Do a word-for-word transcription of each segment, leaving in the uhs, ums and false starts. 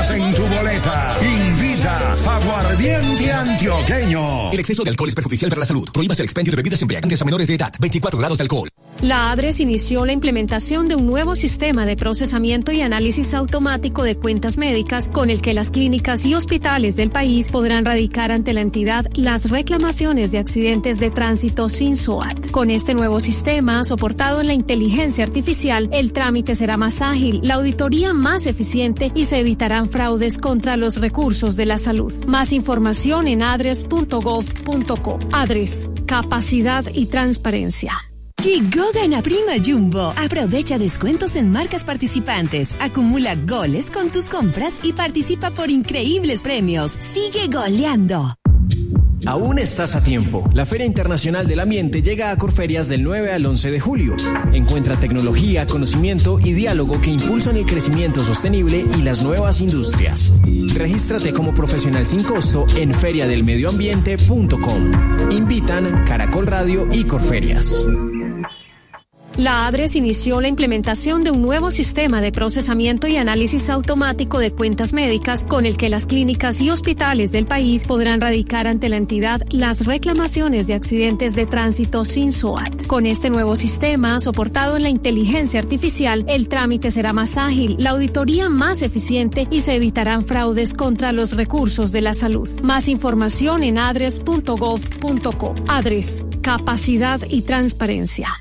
apuestas en tu boleta. Invita Aguardiente Antioqueño. El exceso de alcohol es perjudicial para la salud. Prohíbas el expendio de bebidas embriagantes a menores de edad. veinticuatro grados de alcohol. La ADRES inició la implementación de un nuevo sistema de procesamiento y análisis automático de cuentas médicas con el que las clínicas y hospitales del país podrán radicar ante la entidad las reclamaciones de accidentes de tránsito sin S O A T. Con este nuevo sistema, soportado en la inteligencia artificial, el trámite será más ágil, la auditoría más eficiente y se evitarán fraudes contra los recursos de la salud. Más información en adres punto gov punto co. ADRES, capacidad y transparencia. Llegó Gana Prima Jumbo. Aprovecha descuentos en marcas participantes. Acumula goles con tus compras y participa por increíbles premios. Sigue goleando. Aún estás a tiempo. La Feria Internacional del Ambiente llega a Corferias del nueve al once de julio. Encuentra tecnología, conocimiento y diálogo que impulsan el crecimiento sostenible y las nuevas industrias. Regístrate como profesional sin costo en feria del medio ambiente punto com. Invitan Caracol Radio y Corferias. La ADRES inició la implementación de un nuevo sistema de procesamiento y análisis automático de cuentas médicas con el que las clínicas y hospitales del país podrán radicar ante la entidad las reclamaciones de accidentes de tránsito sin S O A T. Con este nuevo sistema, soportado en la inteligencia artificial, el trámite será más ágil, la auditoría más eficiente y se evitarán fraudes contra los recursos de la salud. Más información en adres punto gov punto co. ADRES, capacidad y transparencia.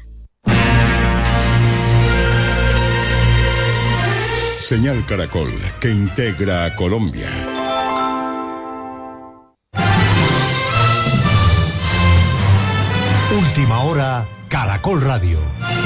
Señal Caracol, que integra a Colombia. Última hora, Caracol Radio.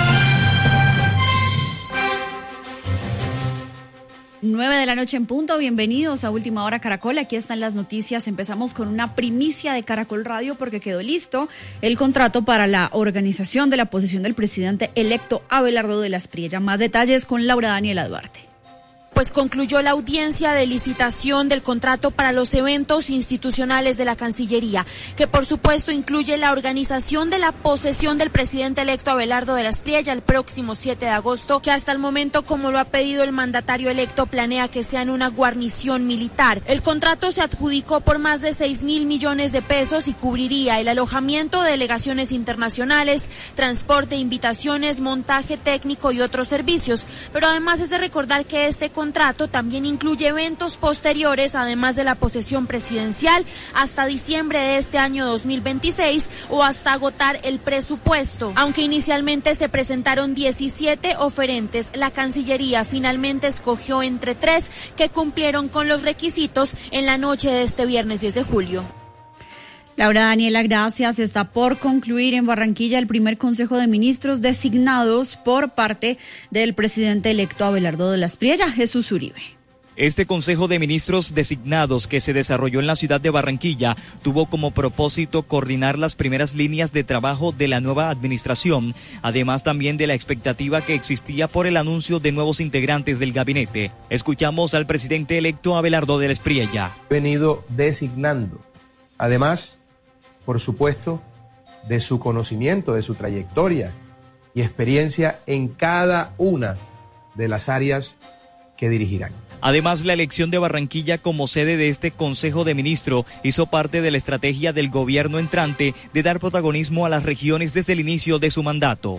nueve de la noche en punto, bienvenidos a Última Hora Caracol, aquí están las noticias. Empezamos con una primicia de Caracol Radio porque quedó listo el contrato para la organización de la posesión del presidente electo Abelardo de la Espriella. Más detalles con Laura Daniela Duarte. Pues concluyó la audiencia de licitación del contrato para los eventos institucionales de la Cancillería, que por supuesto incluye la organización de la posesión del presidente electo Abelardo de la Espriella el próximo siete de agosto, que hasta el momento, como lo ha pedido el mandatario electo, planea que sea en una guarnición militar. El contrato se adjudicó por más de seis mil millones de pesos y cubriría el alojamiento de delegaciones internacionales, transporte, invitaciones, montaje técnico y otros servicios. Pero además es de recordar que este contrato contrato también incluye eventos posteriores, además de la posesión presidencial, hasta diciembre de este año dos mil veintiséis o hasta agotar el presupuesto. Aunque inicialmente se presentaron diecisiete oferentes, la Cancillería finalmente escogió entre tres que cumplieron con los requisitos en la noche de este viernes diez de julio. Laura Daniela, gracias. Está por concluir en Barranquilla el primer Consejo de Ministros designados por parte del presidente electo Abelardo de la Espriella, Jesús Uribe. Este Consejo de Ministros designados que se desarrolló en la ciudad de Barranquilla tuvo como propósito coordinar las primeras líneas de trabajo de la nueva administración, además también de la expectativa que existía por el anuncio de nuevos integrantes del gabinete. Escuchamos al presidente electo Abelardo de la Espriella. Venido designando, además, por supuesto, de su conocimiento, de su trayectoria y experiencia en cada una de las áreas que dirigirán. Además, la elección de Barranquilla como sede de este Consejo de Ministros hizo parte de la estrategia del gobierno entrante de dar protagonismo a las regiones desde el inicio de su mandato.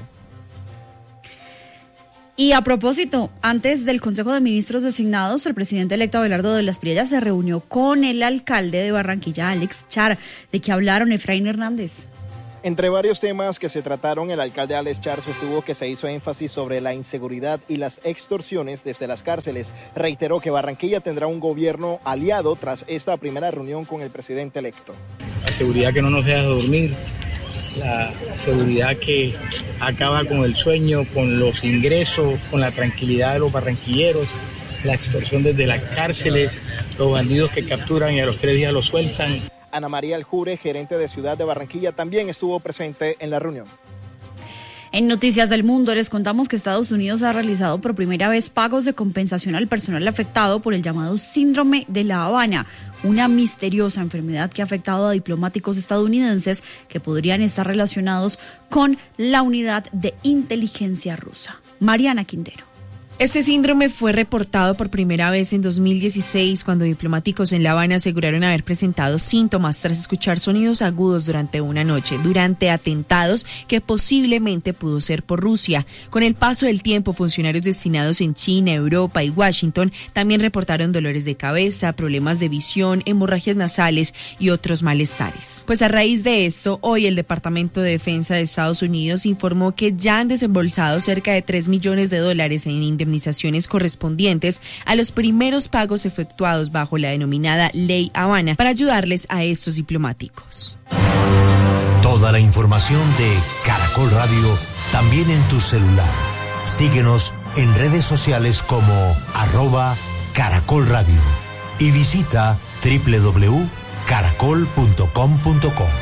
Y a propósito, antes del Consejo de Ministros designados, el presidente electo Abelardo de la Espriella se reunió con el alcalde de Barranquilla, Alex Char. ¿De qué hablaron, Efraín Hernández? Entre varios temas que se trataron, el alcalde Alex Char sostuvo que se hizo énfasis sobre la inseguridad y las extorsiones desde las cárceles. Reiteró que Barranquilla tendrá un gobierno aliado tras esta primera reunión con el presidente electo. La seguridad que no nos deja dormir, la seguridad que acaba con el sueño, con los ingresos, con la tranquilidad de los barranquilleros, la extorsión desde las cárceles, los bandidos que capturan y a los tres días los sueltan. Ana María Aljure, gerente de Ciudad de Barranquilla, también estuvo presente en la reunión. En Noticias del Mundo les contamos que Estados Unidos ha realizado por primera vez pagos de compensación al personal afectado por el llamado Síndrome de La Habana, una misteriosa enfermedad que ha afectado a diplomáticos estadounidenses que podrían estar relacionados con la unidad de inteligencia rusa. Mariana Quintero. Este síndrome fue reportado por primera vez en dos mil dieciséis cuando diplomáticos en La Habana aseguraron haber presentado síntomas tras escuchar sonidos agudos durante una noche, durante atentados que posiblemente pudo ser por Rusia. Con el paso del tiempo, funcionarios destinados en China, Europa y Washington también reportaron dolores de cabeza, problemas de visión, hemorragias nasales y otros malestares. Pues a raíz de esto, hoy el Departamento de Defensa de Estados Unidos informó que ya han desembolsado cerca de tres millones de dólares en indemnizaciones correspondientes a los primeros pagos efectuados bajo la denominada Ley Habana para ayudarles a estos diplomáticos. Toda la información de Caracol Radio también en tu celular. Síguenos en redes sociales como arroba Caracol Radio y visita doble u doble u doble u punto caracol punto com punto co.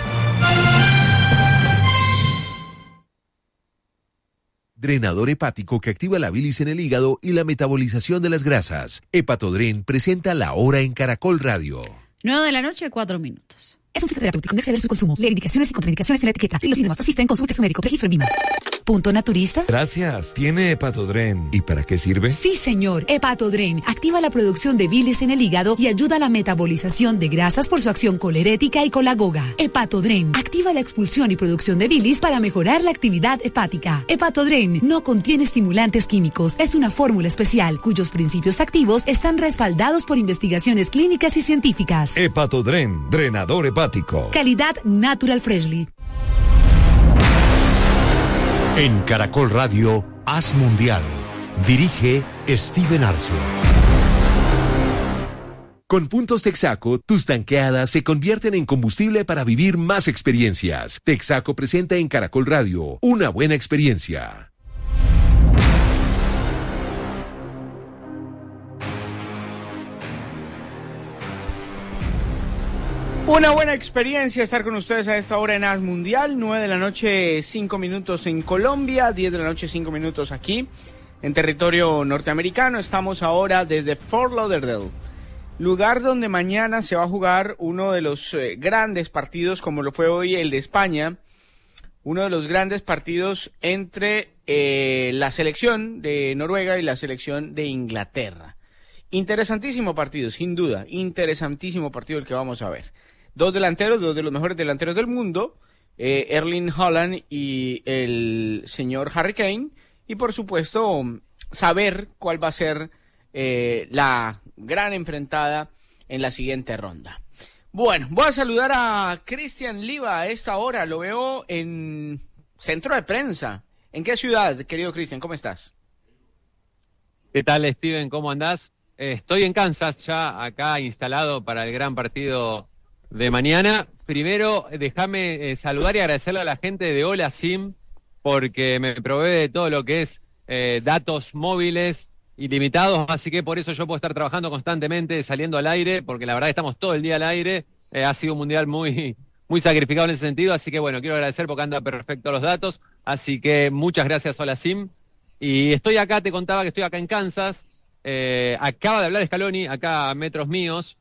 Drenador hepático que activa la bilis en el hígado y la metabolización de las grasas. Hepatodren presenta La Hora en Caracol Radio. Nueve de la noche, cuatro minutos. Es un fitoterapéutico. No exceder su consumo. Lee indicaciones y contraindicaciones en la etiqueta. Si los síntomas persisten, consulte a su médico. Registro en Vima. ¿Punto naturista? Gracias. ¿Tiene Hepatodren? ¿Y para qué sirve? Sí, señor. Hepatodren activa la producción de bilis en el hígado y ayuda a la metabolización de grasas por su acción colerética y colagoga. Hepatodren activa la expulsión y producción de bilis para mejorar la actividad hepática. Hepatodren no contiene estimulantes químicos. Es una fórmula especial cuyos principios activos están respaldados por investigaciones clínicas y científicas. Hepatodren, drenador hepático. Calidad Natural Freshly. En Caracol Radio, Haz Mundial. Dirige Steven Arce. Con puntos Texaco, tus tanqueadas se convierten en combustible para vivir más experiencias. Texaco presenta en Caracol Radio una buena experiencia. Una buena experiencia estar con ustedes a esta hora en Haz Mundial, nueve de la noche, cinco minutos en Colombia, diez de la noche, cinco minutos aquí en territorio norteamericano. Estamos ahora desde Fort Lauderdale, lugar donde mañana se va a jugar uno de los eh, grandes partidos, como lo fue hoy el de España, uno de los grandes partidos entre eh, la selección de Noruega y la selección de Inglaterra. Interesantísimo partido, sin duda, interesantísimo partido el que vamos a ver. Dos delanteros, dos de los mejores delanteros del mundo, eh, Erling Haaland y el señor Harry Kane, y por supuesto saber cuál va a ser eh, la gran enfrentada en la siguiente ronda. Bueno, voy a saludar a Cristian Liva a esta hora, lo veo en centro de prensa. ¿En qué ciudad, querido Cristian? ¿Cómo estás? ¿Qué tal, Steven? ¿Cómo andás? Eh, estoy en Kansas, ya acá instalado para el gran partido de mañana. Primero, déjame eh, saludar y agradecerle a la gente de Hola SIM, porque me provee de todo lo que es eh, datos móviles ilimitados, así que por eso yo puedo estar trabajando constantemente, saliendo al aire, porque la verdad estamos todo el día al aire. Eh, ha sido un mundial muy, muy sacrificado en ese sentido, así que bueno, quiero agradecer porque anda perfecto los datos, así que muchas gracias Hola SIM. Y estoy acá, te contaba que estoy acá en Kansas. Eh, acaba de hablar Scaloni, acá a metros míos,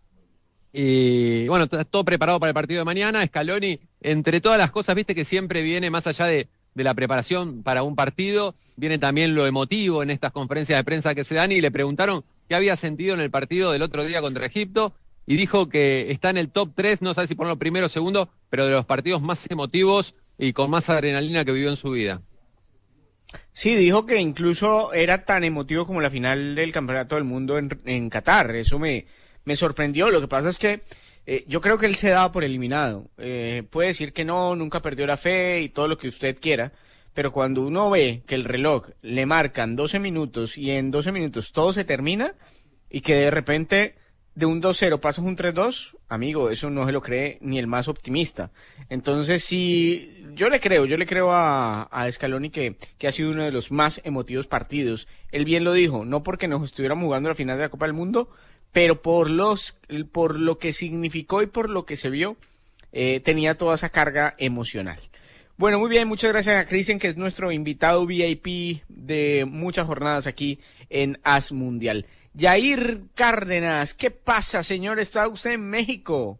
y bueno, todo preparado para el partido de mañana. Scaloni, entre todas las cosas, viste que siempre viene más allá de, de la preparación para un partido, viene también lo emotivo en estas conferencias de prensa que se dan, y le preguntaron qué había sentido en el partido del otro día contra Egipto, y dijo que está en el top tres, no sabe si ponerlo primero o segundo, pero de los partidos más emotivos y con más adrenalina que vivió en su vida. Sí, dijo que incluso era tan emotivo como la final del Campeonato del Mundo en, en Qatar. Eso me, me sorprendió. Lo que pasa es que eh, yo creo que él se daba por eliminado. Eh, puede decir que no, nunca perdió la fe y todo lo que usted quiera, pero cuando uno ve que el reloj le marcan doce minutos y en doce minutos todo se termina y que de repente de un dos cero pasas un tres dos, amigo, eso no se lo cree ni el más optimista. Entonces sí, yo le creo, yo le creo a, a Scaloni que, que ha sido uno de los más emotivos partidos. Él bien lo dijo, no porque nos estuviéramos jugando la final de la Copa del Mundo, pero por los, por lo que significó y por lo que se vio, eh, tenía toda esa carga emocional. Bueno, muy bien, muchas gracias a Cristian, que es nuestro invitado V I P de muchas jornadas aquí en Haz Mundial. Yair Cárdenas, ¿qué pasa, señor? ¿Está usted en México?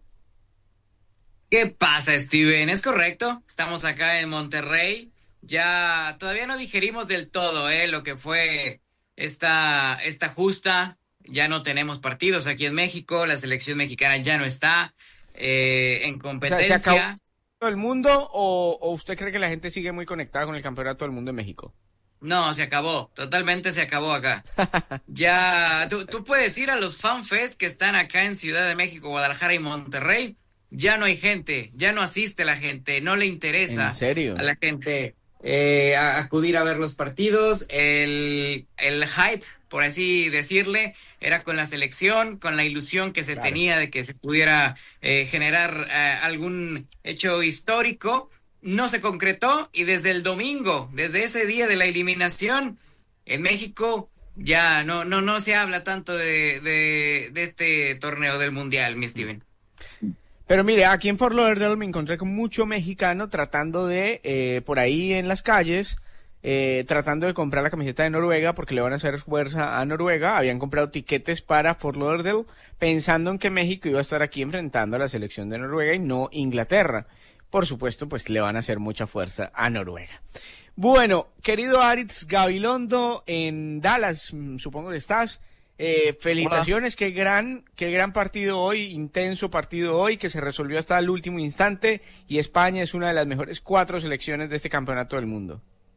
¿Qué pasa, Steven? Es correcto, estamos acá en Monterrey. Ya todavía no digerimos del todo eh, lo que fue esta, esta justa. Ya no tenemos partidos aquí en México, la selección mexicana ya no está eh, en competencia. O sea, ¿se acabó todo el mundo o, o usted cree que la gente sigue muy conectada con el campeonato del mundo en México? No, se acabó, totalmente se acabó acá. Ya, tú, tú puedes ir a los FanFest que están acá en Ciudad de México, Guadalajara y Monterrey. Ya no hay gente, ya no asiste la gente, no le interesa ¿En serio? a la gente eh, a acudir a ver los partidos. El, el hype, por así decirle, era con la selección, con la ilusión que se claro. tenía de que se pudiera eh, generar eh, algún hecho histórico. No se concretó y desde el domingo, desde ese día de la eliminación, en México ya no no no se habla tanto de, de, de este torneo del Mundial, mi Steven. Pero mire, aquí en Fort Lauderdale me encontré con mucho mexicano tratando de, eh, por ahí en las calles, eh, tratando de comprar la camiseta de Noruega porque le van a hacer fuerza a Noruega. Habían comprado tiquetes para Fort Lauderdale pensando en que México iba a estar aquí enfrentando a la selección de Noruega y no Inglaterra. Por supuesto, pues le van a hacer mucha fuerza a Noruega. Bueno, querido Aritz Gabilondo en Dallas, supongo que estás. Eh, felicitaciones, qué gran, qué gran partido hoy, intenso partido hoy, que se resolvió hasta el último instante y España es una de las mejores cuatro selecciones de este campeonato del mundo.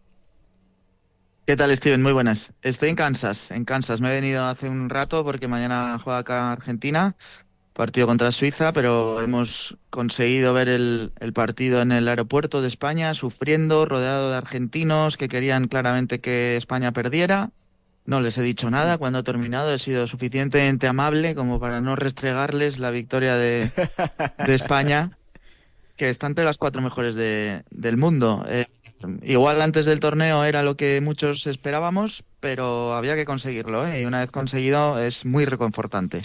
¿Qué tal, Steven? Muy buenas. Estoy en Kansas, en Kansas. Me he venido hace un rato porque mañana juega acá Argentina, partido contra Suiza, pero hemos conseguido ver el, el partido en el aeropuerto de España, sufriendo, rodeado de argentinos que querían claramente que España perdiera. No les he dicho nada cuando he terminado, he sido suficientemente amable como para no restregarles la victoria de, de España, que está entre las cuatro mejores de, del mundo. Eh, igual antes del torneo era lo que muchos esperábamos, pero había que conseguirlo, ¿eh? Y una vez conseguido es muy reconfortante.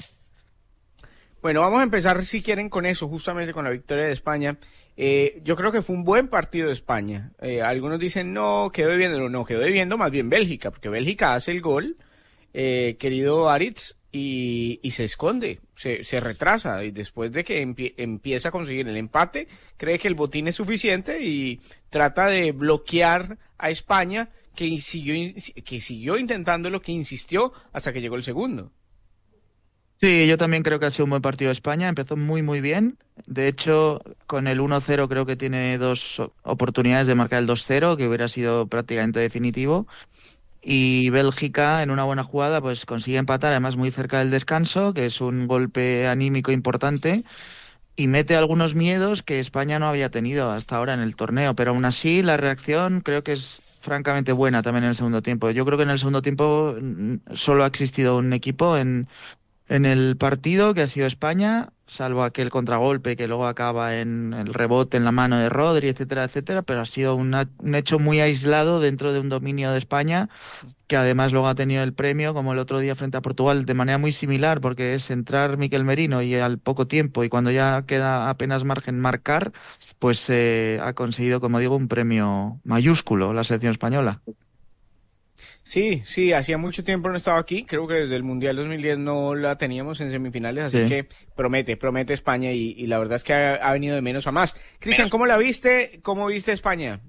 Bueno, vamos a empezar, si quieren, con eso, justamente con la victoria de España. Eh, yo creo que fue un buen partido de España. Eh, algunos dicen, no, quedó debiendo, no, quedó debiendo más bien Bélgica, porque Bélgica hace el gol, eh, querido Aritz, y, y se esconde, se, se retrasa, y después de que empie, empieza a conseguir el empate, cree que el botín es suficiente y trata de bloquear a España, que siguió, que siguió intentándolo, que insistió hasta que llegó el segundo. Sí, yo también creo que ha sido un buen partido de España, empezó muy muy bien, de hecho con el uno cero creo que tiene dos oportunidades de marcar el dos cero, que hubiera sido prácticamente definitivo, y Bélgica en una buena jugada pues consigue empatar, además muy cerca del descanso, que es un golpe anímico importante, y mete algunos miedos que España no había tenido hasta ahora en el torneo, pero aún así la reacción creo que es francamente buena también en el segundo tiempo. Yo creo que en el segundo tiempo solo ha existido un equipo en... En el partido, que ha sido España, salvo aquel contragolpe que luego acaba en el rebote en la mano de Rodri, etcétera, etcétera, pero ha sido una, un hecho muy aislado dentro de un dominio de España, que además luego ha tenido el premio, como el otro día frente a Portugal, de manera muy similar, porque es entrar Mikel Merino y al poco tiempo, y cuando ya queda apenas margen marcar, pues eh, ha conseguido, como digo, un premio mayúsculo la selección española. Sí, sí, hacía mucho tiempo no estaba aquí, creo que desde el Mundial dos mil diez no la teníamos en semifinales, así sí. que promete, promete España y, y la verdad es que ha, ha venido de menos a más. Cristian, ¿cómo la viste? ¿Cómo viste España?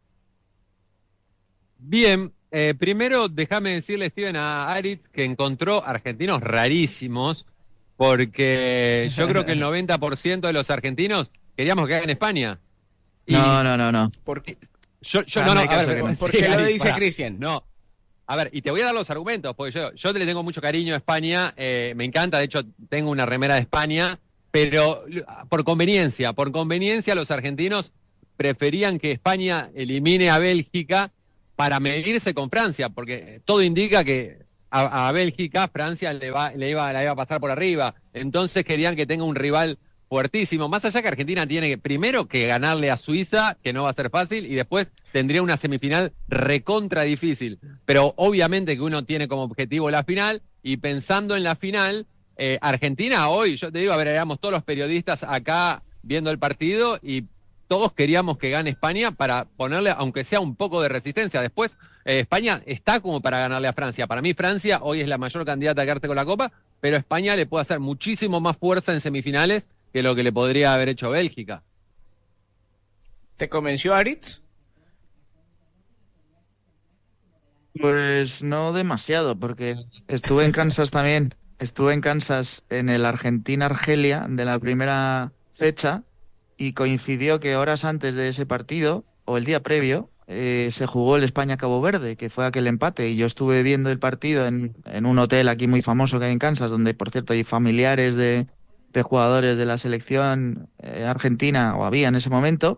Bien, eh, primero déjame decirle, Steven, a Aritz que encontró argentinos rarísimos, porque yo creo que el noventa por ciento de los argentinos queríamos que haga en España. Y no, no, no, no. ¿Por qué? Yo, yo, ah, no, no, a ver, ¿por, ¿por qué lo dice Cristian? No. A ver, y te voy a dar los argumentos, porque yo, yo le tengo mucho cariño a España, eh, me encanta, de hecho tengo una remera de España, pero por conveniencia, por conveniencia los argentinos preferían que España elimine a Bélgica para medirse con Francia, porque todo indica que a, a Bélgica Francia le, va, le iba, la iba a pasar por arriba, entonces querían que tenga un rival fuertísimo, más allá que Argentina tiene que, primero que ganarle a Suiza, que no va a ser fácil, y después tendría una semifinal recontra difícil, pero obviamente que uno tiene como objetivo la final, y pensando en la final, eh, Argentina hoy, yo te digo, a ver, éramos todos los periodistas acá viendo el partido, y todos queríamos que gane España para ponerle, aunque sea un poco de resistencia, después eh, España está como para ganarle a Francia, para mí Francia hoy es la mayor candidata a quedarse con la Copa, pero España le puede hacer muchísimo más fuerza en semifinales que lo que le podría haber hecho Bélgica. ¿Te convenció Aritz? Pues no demasiado, porque estuve en Kansas también. Estuve en Kansas en el Argentina-Argelia de la primera fecha y coincidió que horas antes de ese partido, o el día previo, eh, se jugó el España-Cabo Verde, que fue aquel empate. Y yo estuve viendo el partido en, en un hotel aquí muy famoso que hay en Kansas, donde, por cierto, hay familiares de, de jugadores de la selección eh, argentina, o había en ese momento.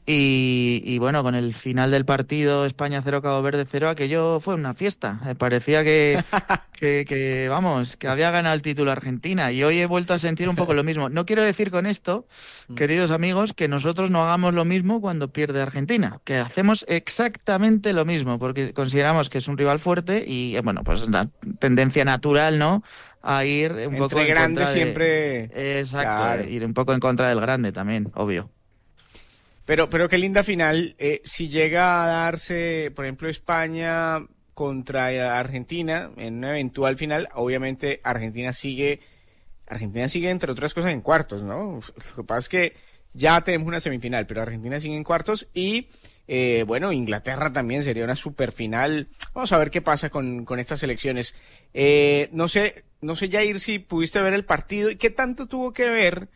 Y, y bueno, con el final del partido España cero, Cabo Verde cero, aquello fue una fiesta. Me parecía que, que, que, vamos, que había ganado el título Argentina. Y hoy he vuelto a sentir un poco lo mismo. No quiero decir con esto, queridos amigos, que nosotros no hagamos lo mismo cuando pierde Argentina. Que hacemos exactamente lo mismo, porque consideramos que es un rival fuerte y, bueno, pues la tendencia natural, ¿no?, a ir un Entre poco en grandes contra de... siempre... Exacto, Claro. ir un poco en contra del grande también, obvio. Pero, pero qué linda final. Eh, si llega a darse, por ejemplo, España contra Argentina en una eventual final, obviamente Argentina sigue, Argentina sigue entre otras cosas en cuartos, ¿no? Lo que pasa es que ya tenemos una semifinal, pero Argentina sigue en cuartos y, eh, bueno, Inglaterra también sería una super final. Vamos a ver qué pasa con, con estas elecciones. Eh, no sé, no sé, Jair, si pudiste ver el partido y qué tanto tuvo que ver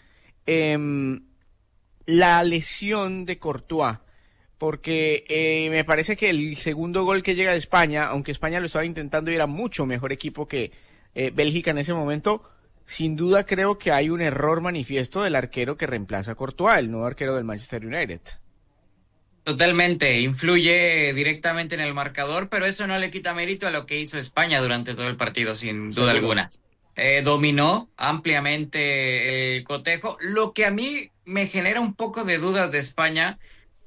eh, la lesión de Courtois, porque eh, me parece que el segundo gol que llega de España, aunque España lo estaba intentando y era mucho mejor equipo que eh, Bélgica en ese momento, sin duda creo que hay un error manifiesto del arquero que reemplaza a Courtois, el nuevo arquero del Manchester United. Totalmente, influye directamente en el marcador, pero eso no le quita mérito a lo que hizo España durante todo el partido, sin duda Seguro. alguna. Eh, dominó ampliamente el cotejo. Lo que a mí me genera un poco de dudas de España,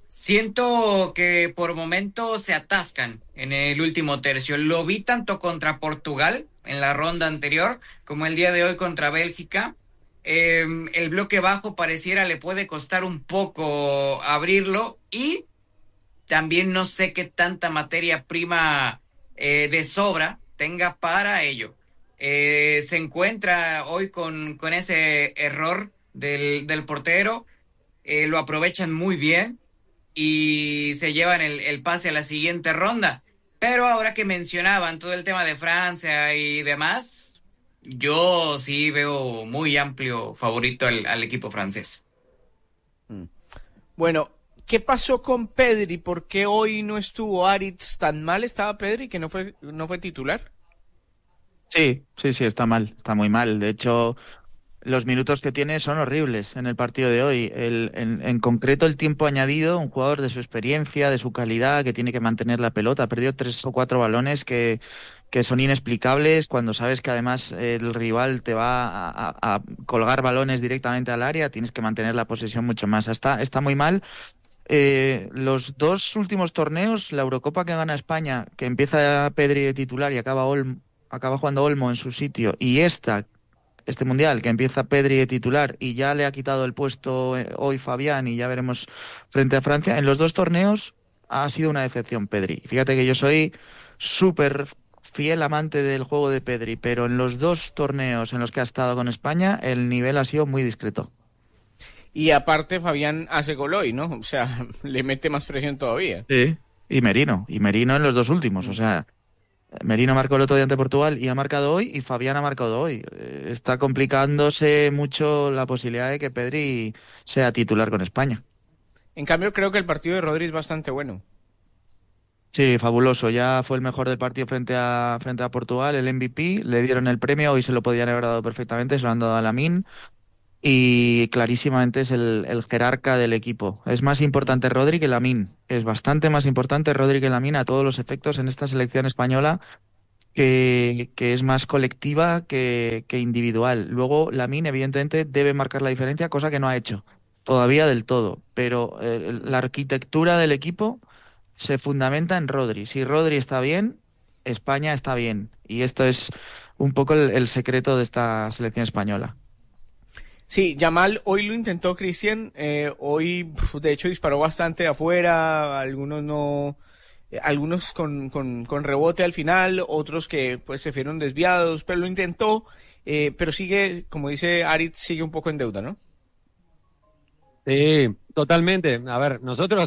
siento que por momentos se atascan en el último tercio. Lo vi tanto contra Portugal en la ronda anterior como el día de hoy contra Bélgica. Eh, el bloque bajo pareciera le puede costar un poco abrirlo y también no sé qué tanta materia prima eh, de sobra tenga para ello. Eh, se encuentra hoy con, con ese error del, del portero, eh, lo aprovechan muy bien y se llevan el, el pase a la siguiente ronda. Pero ahora que mencionaban todo el tema de Francia y demás, yo sí veo muy amplio favorito al, al equipo francés. Bueno, ¿qué pasó con Pedri? ¿Por qué hoy no estuvo Aritz? ¿Tan mal estaba Pedri que no fue, no fue titular? Sí, sí, sí, está mal, está muy mal. De hecho, los minutos que tiene son horribles en el partido de hoy. El, en, en concreto, el tiempo añadido, un jugador de su experiencia, de su calidad, que tiene que mantener la pelota. Ha perdido tres o cuatro balones que, que son inexplicables cuando sabes que además el rival te va a, a, a colgar balones directamente al área. Tienes que mantener la posesión mucho más. Está, está muy mal. Eh, los dos últimos torneos, la Eurocopa que gana España, que empieza Pedri de titular y acaba Olmo, acaba jugando Olmo en su sitio, y esta, este Mundial, que empieza Pedri de titular y ya le ha quitado el puesto hoy Fabián y ya veremos frente a Francia, en los dos torneos ha sido una decepción Pedri. Fíjate que yo soy súper fiel amante del juego de Pedri, pero en los dos torneos en los que ha estado con España el nivel ha sido muy discreto. Y aparte Fabián hace gol hoy, ¿no? O sea, le mete más presión todavía. Sí, y Merino, y Merino en los dos últimos, o sea... Merino marcó el otro día ante Portugal y ha marcado hoy, y Fabián ha marcado hoy. Eh, está complicándose mucho la posibilidad de que Pedri sea titular con España. En cambio, creo que el partido de Rodri es bastante bueno. Sí, fabuloso. Ya fue el mejor del partido frente a frente a Portugal, el M V P. Le dieron el premio, hoy se lo podían haber dado perfectamente, se lo han dado a Lamine. Y clarísimamente es el, el jerarca del equipo. Es más importante Rodri que Lamine. Es bastante más importante Rodri que Lamine a todos los efectos en esta selección española, que, que es más colectiva que, que individual. Luego Lamine evidentemente debe marcar la diferencia, cosa que no ha hecho todavía del todo. Pero eh, la arquitectura del equipo se fundamenta en Rodri. Si Rodri está bien, España está bien. Y esto es un poco el, el secreto de esta selección española. Sí, Yamal hoy lo intentó, Cristian, eh, hoy de hecho disparó bastante afuera, algunos no, eh, algunos con, con, con rebote al final, otros que pues se fueron desviados, pero lo intentó, eh, pero sigue, como dice Aritz, sigue un poco en deuda, ¿no? Sí, totalmente. A ver, nosotros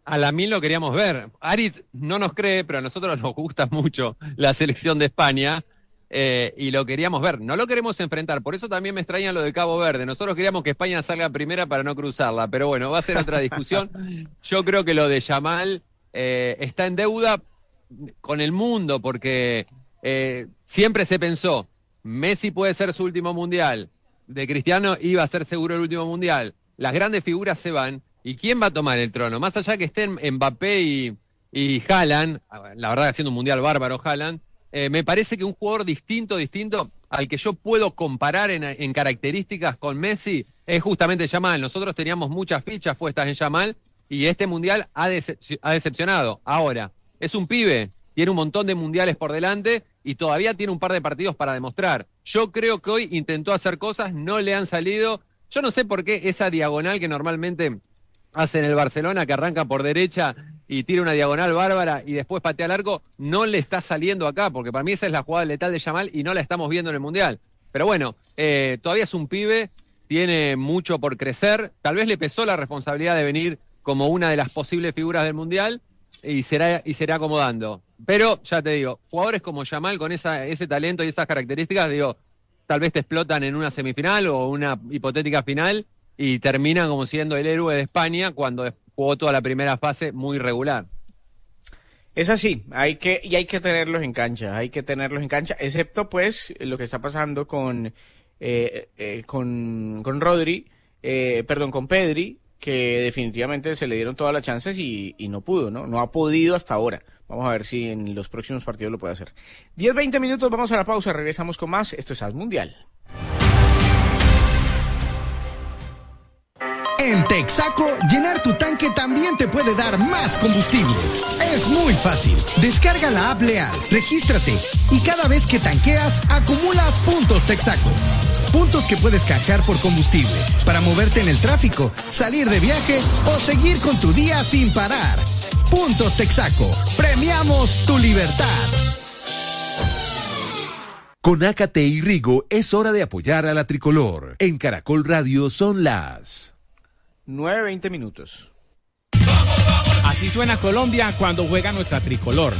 a la mil lo queríamos ver. Aritz no nos cree, pero a nosotros nos gusta mucho la selección de España eh, y lo queríamos ver. No lo queremos enfrentar, por eso también me extraña lo de Cabo Verde. Nosotros queríamos que España salga primera para no cruzarla, pero bueno, va a ser otra discusión. Yo creo que lo de Yamal eh, está en deuda con el mundo, porque eh, siempre se pensó, Messi puede ser su último mundial, de Cristiano iba a ser seguro el último mundial, las grandes figuras se van, ¿y quién va a tomar el trono? Más allá que estén Mbappé y, y Haaland, la verdad haciendo un mundial bárbaro Haaland, eh, me parece que un jugador distinto, distinto, al que yo puedo comparar en, en características con Messi, es justamente Yamal. Nosotros teníamos muchas fichas puestas en Yamal, y este mundial ha, decep- ha decepcionado. Ahora, es un pibe, tiene un montón de mundiales por delante y todavía tiene un par de partidos para demostrar. Yo creo que hoy intentó hacer cosas, no le han salido. Yo no sé por qué esa diagonal que normalmente hace en el Barcelona, que arranca por derecha y tira una diagonal bárbara y después patea al arco, no le está saliendo acá, porque para mí esa es la jugada letal de Yamal y no la estamos viendo en el mundial. Pero bueno, eh, todavía es un pibe, tiene mucho por crecer, tal vez le pesó la responsabilidad de venir como una de las posibles figuras del mundial, y será y será acomodando. Pero, ya te digo, jugadores como Yamal con esa, ese talento y esas características, digo, tal vez te explotan en una semifinal o una hipotética final y terminan como siendo el héroe de España cuando jugó toda la primera fase muy regular. Es así, hay que, y hay que tenerlos en cancha, hay que tenerlos en cancha, excepto pues lo que está pasando con, eh, eh, con, con Rodri, eh, perdón, con Pedri, que definitivamente se le dieron todas las chances y, y no pudo, ¿no? No ha podido hasta ahora. Vamos a ver si en los próximos partidos lo puede hacer. diez, veinte minutos, vamos a la pausa, regresamos con más. Esto es As Mundial. En Texaco, llenar tu tanque también te puede dar más combustible. Es muy fácil. Descarga la app Leal, regístrate y cada vez que tanqueas, acumulas puntos Texaco. Puntos que puedes canjear por combustible, para moverte en el tráfico, salir de viaje o seguir con tu día sin parar. Puntos Texaco. Premiamos tu libertad. Con Ácate y Rigo es hora de apoyar a la tricolor. En Caracol Radio son las nueve, veinte minutos. Así suena Colombia cuando juega nuestra tricolor.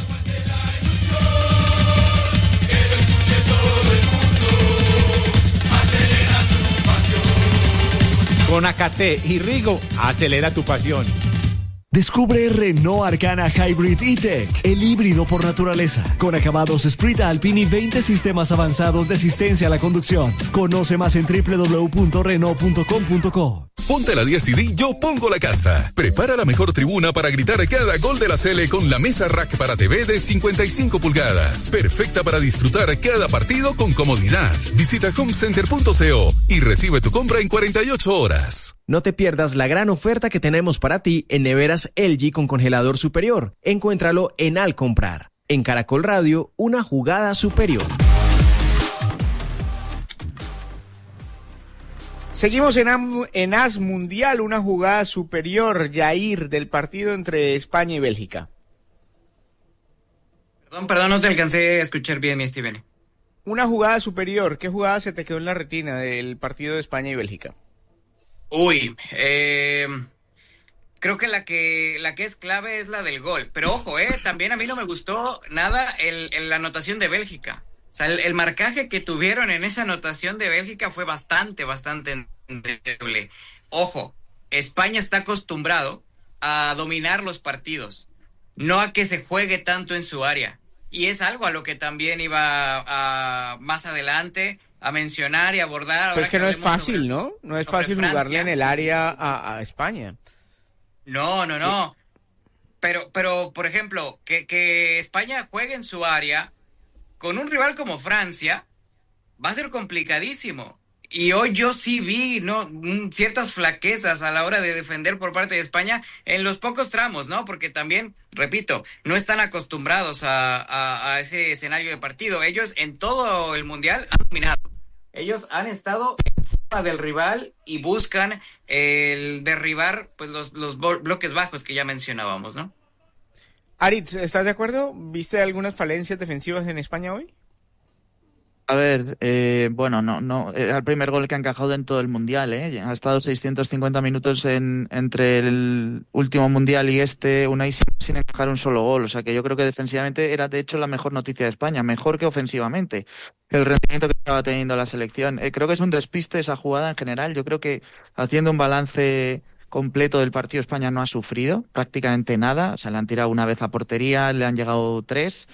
Con Ácate y Rigo, acelera tu pasión. Descubre Renault Arcana Hybrid E-Tech, el híbrido por naturaleza, con acabados Sprint Alpine y veinte sistemas avanzados de asistencia a la conducción. Conoce más en doble u doble u doble u punto renault punto com punto co. Ponte la diez y di Yo Pongo la Casa. Prepara la mejor tribuna para gritar cada gol de la Sele con la mesa rack para T V de cincuenta y cinco pulgadas. Perfecta para disfrutar cada partido con comodidad. Visita homecenter punto co y recibe tu compra en cuarenta y ocho horas. No te pierdas la gran oferta que tenemos para ti en neveras L G con congelador superior. Encuéntralo en Al Comprar. En Caracol Radio, una jugada superior. Seguimos en, Am, en As Mundial, una jugada superior, Jair, del partido entre España y Bélgica. Perdón, perdón, no te alcancé a escuchar bien, mi Steven. Una jugada superior, ¿qué jugada se te quedó en la retina del partido de España y Bélgica? Uy, eh, creo que la que la que es clave es la del gol. Pero ojo, eh, también a mí no me gustó nada el, el, la anotación de Bélgica. O sea, el, el marcaje que tuvieron en esa anotación de Bélgica fue bastante, bastante endeble. Ojo, España está acostumbrado a dominar los partidos, no a que se juegue tanto en su área. Y es algo a lo que también iba a, a más adelante a mencionar y abordar. Pero es que, que no es fácil, sobre, ¿no? No es fácil Francia. Jugarle en el área a, a España. No, no, no. Sí. Pero, pero, por ejemplo, que, que España juegue en su área con un rival como Francia va a ser complicadísimo. Y hoy yo sí vi, ¿no?, ciertas flaquezas a la hora de defender por parte de España en los pocos tramos, ¿no? Porque también, repito, no están acostumbrados a, a, a ese escenario de partido. Ellos en todo el Mundial han dominado. Ellos han estado encima del rival y buscan el derribar pues los, los bloques bajos que ya mencionábamos, ¿no? Aritz, ¿estás de acuerdo? ¿Viste algunas falencias defensivas en España hoy? A ver, eh, bueno, no, no, era el primer gol que ha encajado en todo el Mundial, ¿eh? Ha estado seiscientos cincuenta minutos en, entre el último Mundial y este, Unai sin, sin encajar un solo gol. O sea que yo creo que defensivamente era de hecho la mejor noticia de España, mejor que ofensivamente. El rendimiento que estaba teniendo la selección. Eh, creo que es un despiste esa jugada en general. Yo creo que haciendo un balance completo del partido, España no ha sufrido prácticamente nada. O sea, le han tirado una vez a portería, le han llegado tres.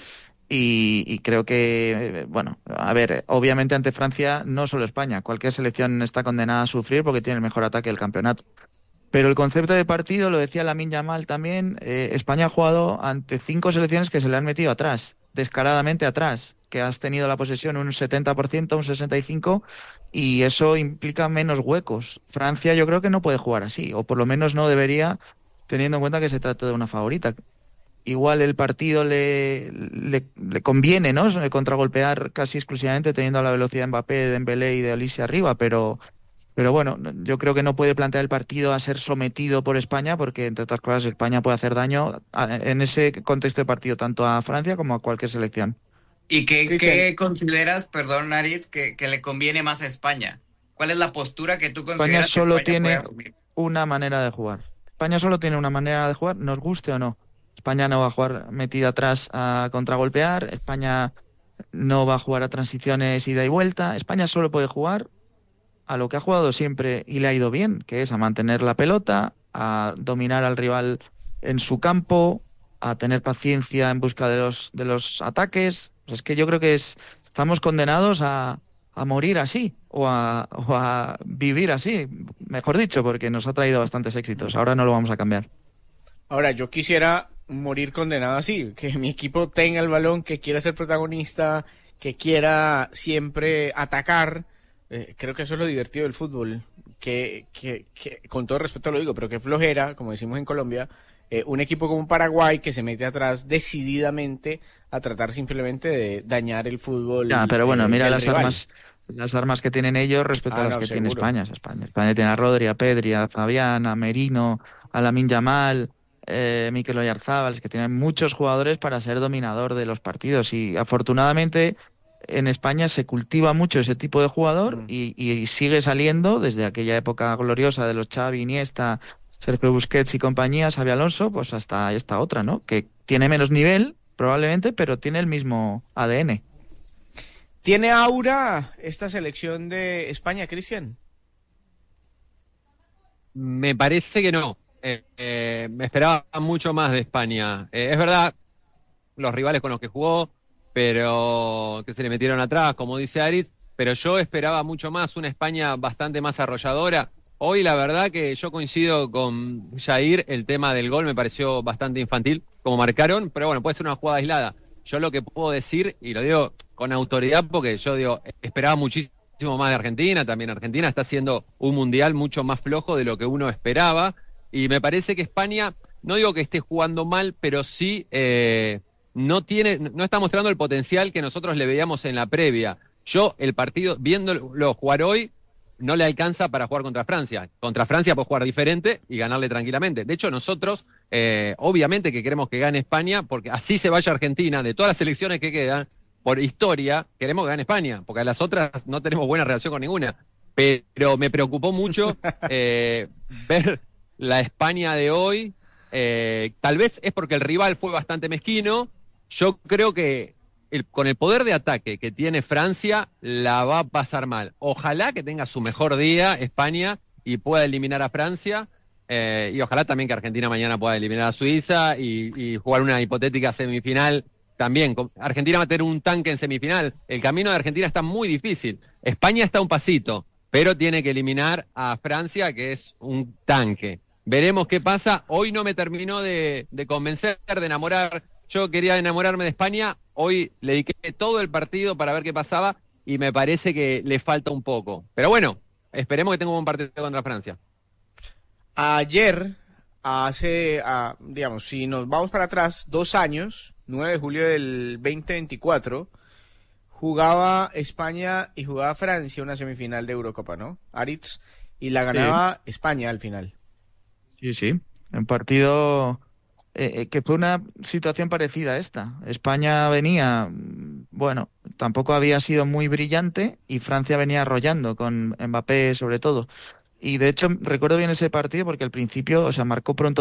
Y, y creo que, bueno, a ver, obviamente ante Francia, no solo España, cualquier selección está condenada a sufrir porque tiene el mejor ataque del campeonato. Pero el concepto de partido, lo decía Lamine Yamal también, eh, España ha jugado ante cinco selecciones que se le han metido atrás, descaradamente atrás, que has tenido la posesión un setenta por ciento, un sesenta y cinco por ciento, y eso implica menos huecos. Francia yo creo que no puede jugar así, o por lo menos no debería, teniendo en cuenta que se trata de una favorita. Igual el partido le, le, le conviene, ¿no? Contragolpear casi exclusivamente teniendo la velocidad de Mbappé, de Dembélé y de Olise arriba, pero, pero bueno, yo creo que no puede plantear el partido a ser sometido por España porque, entre otras cosas, España puede hacer daño a, en ese contexto de partido tanto a Francia como a cualquier selección. ¿Y qué, qué consideras, perdón, Aritz, que, que le conviene más a España? ¿Cuál es la postura que tú consideras España solo que España tiene puede asumir? una manera de jugar. España solo tiene una manera de jugar, nos guste o no. España no va a jugar metida atrás a contragolpear, España no va a jugar a transiciones ida y vuelta, España solo puede jugar a lo que ha jugado siempre y le ha ido bien, que es a mantener la pelota, a dominar al rival en su campo, a tener paciencia en busca de los, de los ataques. Es que yo creo que es, estamos condenados a, a morir así o a, o a vivir así, mejor dicho, porque nos ha traído bastantes éxitos, ahora no lo vamos a cambiar. Ahora, yo quisiera morir condenado así, que mi equipo tenga el balón, que quiera ser protagonista, que quiera siempre atacar. Eh, creo que eso es lo divertido del fútbol, que, que, que con todo respeto lo digo, pero que flojera, como decimos en Colombia, eh, un equipo como Paraguay que se mete atrás decididamente a tratar simplemente de dañar el fútbol. Ya, pero bueno, eh, mira del las rival. armas, las armas que tienen ellos respecto Ah, a las no, que seguro. tiene España. España. España tiene a Rodri, a Pedri, a Fabián, a Merino, a Lamine Yamal, eh, Mikel Oyarzabal, es que tienen muchos jugadores para ser dominador de los partidos y afortunadamente en España se cultiva mucho ese tipo de jugador mm. y, y sigue saliendo desde aquella época gloriosa de los Xavi, Iniesta, Sergio Busquets y compañía, Xabi Alonso, pues hasta esta otra, ¿no? Que tiene menos nivel probablemente, pero tiene el mismo A D N. ¿Tiene aura esta selección de España, Cristian? Me parece que no. Eh, eh, me esperaba mucho más de España. Eh, es verdad, los rivales con los que jugó, pero que se le metieron atrás, como dice Aritz, pero yo esperaba mucho más, una España bastante más arrolladora. Hoy la verdad que yo coincido con Jair, el tema del gol me pareció bastante infantil, como marcaron, pero bueno, puede ser una jugada aislada. Yo lo que puedo decir, y lo digo con autoridad, porque yo digo, esperaba muchísimo más de Argentina, también Argentina está haciendo un mundial mucho más flojo de lo que uno esperaba, y me parece que España, no digo que esté jugando mal, pero sí eh, no tiene, no está mostrando el potencial que nosotros le veíamos en la previa. Yo, el partido, viéndolo jugar hoy, no le alcanza para jugar contra Francia. Contra Francia puede jugar diferente y ganarle tranquilamente. De hecho, nosotros, eh, obviamente que queremos que gane España, porque así se vaya Argentina, de todas las selecciones que quedan, por historia, queremos que gane España, porque a las otras no tenemos buena relación con ninguna. Pero me preocupó mucho eh, ver la España de hoy. Eh, tal vez es porque el rival fue bastante mezquino. Yo creo que El, con el poder de ataque que tiene Francia, la va a pasar mal. Ojalá que tenga su mejor día España y pueda eliminar a Francia, eh, y ojalá también que Argentina mañana pueda eliminar a Suiza y, y jugar una hipotética semifinal también. Argentina va a tener un tanque en semifinal. El camino de Argentina está muy difícil. España está un pasito, pero tiene que eliminar a Francia, que es un tanque. Veremos qué pasa. Hoy no me terminó de, de convencer, de enamorar. Yo quería enamorarme de España, hoy le dediqué todo el partido para ver qué pasaba y me parece que le falta un poco. Pero bueno, esperemos que tenga un buen partido contra Francia. Ayer, hace, uh, digamos, si nos vamos para atrás, dos años, nueve de julio del veinte veinticuatro, jugaba España y jugaba Francia una semifinal de Eurocopa, ¿no? Aritz, y la ganaba sí. España al final. Sí, sí, en partido... Eh, que fue una situación parecida a esta. España venía, bueno, tampoco había sido muy brillante y Francia venía arrollando con Mbappé sobre todo. Y de hecho recuerdo bien ese partido porque al principio, o sea, marcó pronto